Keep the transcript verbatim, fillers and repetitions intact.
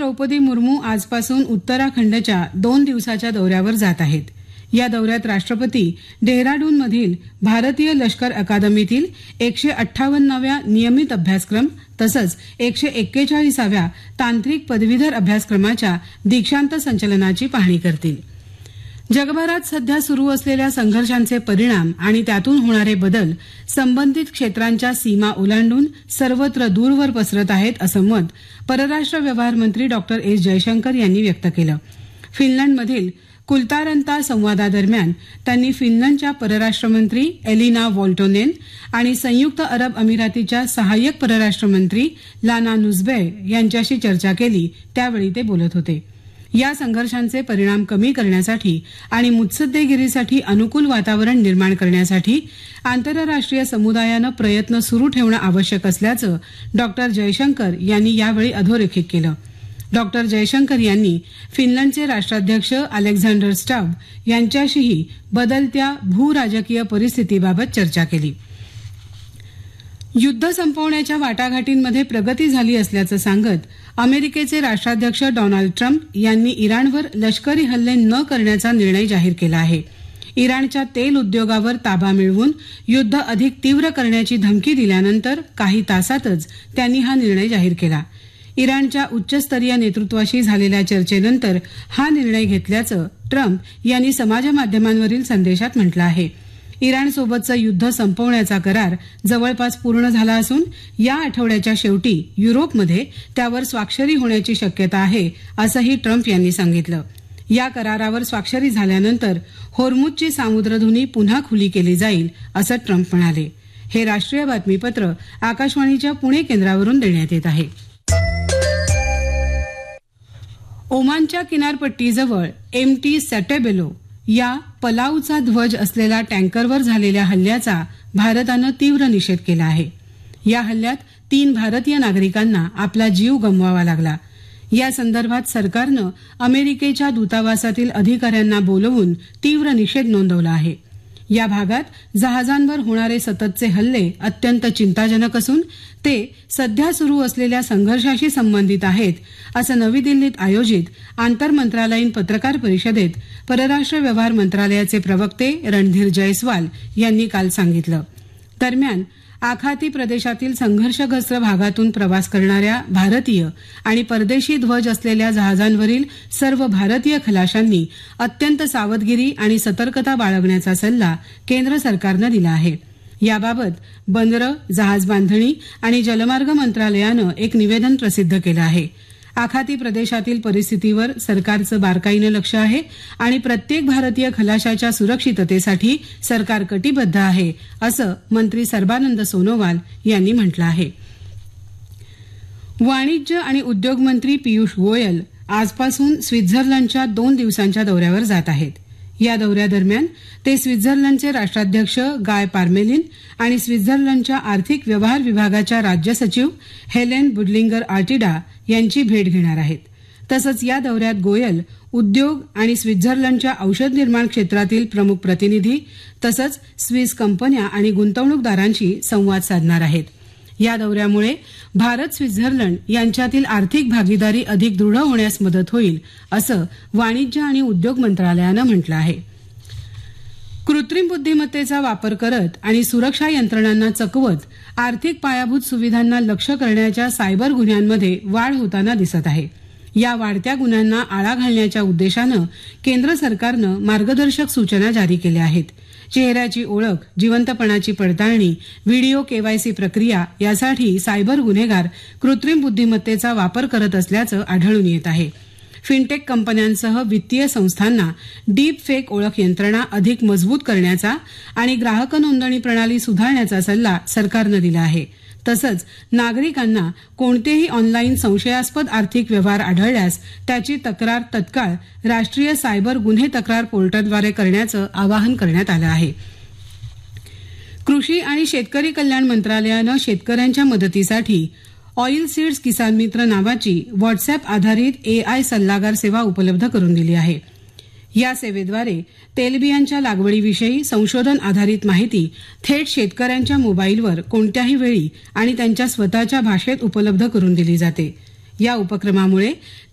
द्रौपदी मुर्मू आजपासून उत्तराखंडच्या दोन दिवसाच्या दौऱ्यावर जात आहेत. या दौऱ्यात राष्ट्रपती डेहराडूनमधील भारतीय लष्कर अकादमीतील एकशे अठ्ठावन्नाव्या नियमित अभ्यासक्रम तसंच एकशे एक्केचाळीसाव्या तांत्रिक पदवीधर अभ्यासक्रमाच्या दीक्षांत संचलनाची पाहणी करतील. जगभरात सध्या सुरू असलेल्या संघर्षांचे परिणाम आणि त्यातून होणारे बदल संबंधित क्षेत्रांच्या सीमा ओलांडून सर्वत्र दूरवर पसरत आहेत असं मत परराष्ट्र व्यवहार मंत्री डॉक्टर एस जयशंकर यांनी व्यक्त केलं. फिनलंडमधील कुलतारंता संवादादरम्यान त्यांनी फिनलंडच्या परराष्ट्रमंत्री एलिना व्हॉल्टोनेन आणि संयुक्त अरब अमिरातीच्या सहाय्यक परराष्ट्रमंत्री लाना नुझबेय यांच्याशी चर्चा केली. त्यावेळी ते बोलत होते. या संघर्षांचे परिणाम कमी करण्यासाठी आणि मुत्सद्देगिरीसाठी अनुकूल वातावरण निर्माण करण्यासाठी आंतरराष्ट्रीय समुदायानं प्रयत्न सुरू ठेवणं आवश्यक असल्याचं डॉक्टर जयशंकर यांनी यावेळी अधोरेखित केलं. डॉक्टर जयशंकर यांनी फिनलंडचे राष्ट्राध्यक्ष अलेक्झांडर स्टॅब यांच्याशीही बदलत्या भूराजकीय परिस्थितीबाबत चर्चा केली. युद्ध संपवण्याच्या वाटाघाटींमध्ये प्रगती झाली असल्याचं सांगत अमेरिकेचे राष्ट्राध्यक्ष डोनाल्ड ट्रम्प यांनी इराणवर लष्करी हल्ले न करण्याचा निर्णय जाहीर केला आहे. इराणच्या तेल उद्योगावर ताबा मिळवून युद्ध अधिक तीव्र करण्याची धमकी दिल्यानंतर काही तासातच त्यांनी हा निर्णय जाहीर केला. इराणच्या उच्चस्तरीय नेतृत्वाशी झालेल्या चर्चेनंतर हा निर्णय घेतल्याचं ट्रम्प यांनी समाजमाध्यमांवरील संदेशात म्हटलं आहे. इराणसोबतचं युद्ध संपवण्याचा करार जवळपास पूर्ण झाला असून या आठवड्याच्या शेवटी युरोपमध्ये त्यावर स्वाक्षरी होण्याची शक्यता आहे असंही ट्रम्प यांनी सांगितलं. या करारावर स्वाक्षरी झाल्यानंतर होर्मुझची सामुद्रधुनी पुन्हा खुली केली जाईल असं ट्रम्प म्हणाले. हे राष्ट्रीय बातमीपत्र आकाशवाणीच्या पुणे केंद्रावरून देण्यात येत आहे. ओमानच्या किनारपट्टीजवळ एम टी सॅटेबेलो या पलाऊचा ध्वज असलेल्या टँकरवर झालेल्या हल्ल्याचा भारतानं तीव्र निषेध केला आहे. या हल्ल्यात तीन भारतीय नागरिकांना आपला जीव गमवावा लागला. या संदर्भात सरकारनं अमेरिकेच्या दूतावासातील अधिकाऱ्यांना बोलवून तीव्र निषेध नोंदवला आहे. या भागात जहाजांवर होणारे सततचे हल्ले अत्यंत चिंताजनक असून ते सध्या सुरू असलेल्या संघर्षाशी संबंधित आहेत असं नवी दिल्लीत आयोजित आंतरमंत्रालयीन पत्रकार परिषदेत परराष्ट्र व्यवहार मंत्रालयाचे प्रवक्ते रणधीर जयस्वाल यांनी काल सांगितलं. दरम्यान आखाती प्रदेशातील संघर्षग्रस्त भागातून प्रवास करणाऱ्या भारतीय आणि परदेशी ध्वज असलेल्या जहाजांवरील सर्व भारतीय खलाशांनी अत्यंत सावधगिरी आणि सतर्कता बाळगण्याचा सल्ला केंद्र सरकारनं दिला आहे. याबाबत बंदरं, जहाज बांधणी आणि जलमार्ग मंत्रालयानं एक निवेदन प्रसिद्ध केलं आहे. आखाती प्रदेशातील परिस्थितीवर सरकारचं बारकाईनं लक्ष आहे आणि प्रत्येक भारतीय खलाशाच्या सुरक्षिततेसाठी सरकार कटिबद्ध आहे असं मंत्री सर्बानंद सोनोवाल यांनी म्हटलं आहे. वाणिज्य आणि उद्योग मंत्री पियुष गोयल आजपासून स्वित्झर्लंडच्या दोन दिवसांच्या दौऱ्यावर जात आहेत. या दौऱ्यादरम्यान ते स्वित्झर्लंडचे राष्ट्राध्यक्ष गाय पार्मेलिन आणि स्वित्झर्लंडच्या आर्थिक व्यवहार विभागाच्या राज्य सचिव हेलेन बुडलिंगर आर्टिडा यांची भेट घेणार आहेत. तसंच या दौऱ्यात गोयल उद्योग आणि स्वित्झर्लंडच्या औषध निर्माण क्षेत्रातील प्रमुख प्रतिनिधी तसंच स्विस कंपन्या आणि गुंतवणूकदारांशी संवाद साधणार आहेत. या दौऱ्यामुळे भारत स्वित्झर्लंड यांच्यातील आर्थिक भागीदारी अधिक दृढ होण्यास मदत होईल असं वाणिज्य आणि उद्योग मंत्रालयानं म्हटलं आहे. कृत्रिम बुद्धिमत्तेचा वापर करत आणि सुरक्षा यंत्रणांना चकवत आर्थिक पायाभूत सुविधांना लक्ष्य करण्याच्या सायबर गुन्ह्यांमध्ये वाढ होताना दिसत आहे. या वाढत्या गुन्ह्यांना आळा घालण्याच्या उद्देशानं केंद्र सरकारनं मार्गदर्शक सूचना जारी केल्या आहेत. चेहऱ्याची ओळख, जिवंतपणाची पडताळणी, व्हिडिओ केवायसी प्रक्रिया यासाठी सायबर गुन्हेगार कृत्रिम बुद्धिमत्तेचा वापर करत असल्याचं आढळून येत आहे. फिनटेक कंपन्यांसह वित्तीय संस्थांना डीप फेक ओळख यंत्रणा अधिक मजबूत करण्याचा आणि ग्राहक नोंदणी प्रणाली सुधारण्याचा सल्ला सरकारनं दिला आहे. तसंच नागरिकांना कोणतेही ऑनलाईन संशयास्पद आर्थिक व्यवहार आढळल्यास त्याची तक्रार तत्काळ राष्ट्रीय सायबर गुन्हे तक्रार पोर्टलद्वारे करण्याचं आवाहन करण्यात आलं आहे. कृषी आणि शेतकरी कल्याण मंत्रालयानं शेतकऱ्यांच्या मदतीसाठी ऑईल सीड्स किसान मित्र नावाची व्हॉट्सअप आधारित एआय सल्लागार सेवा उपलब्ध करून दिली आहे. या सेवेद्वारे तेलबियांच्या लागवडीविषयी संशोधन आधारित माहिती थेट शेतकऱ्यांच्या मोबाईलवर कोणत्याही वेळी आणि त्यांच्या स्वतःच्या भाषेत उपलब्ध करून दिली जाते. या उपक्रमामुळे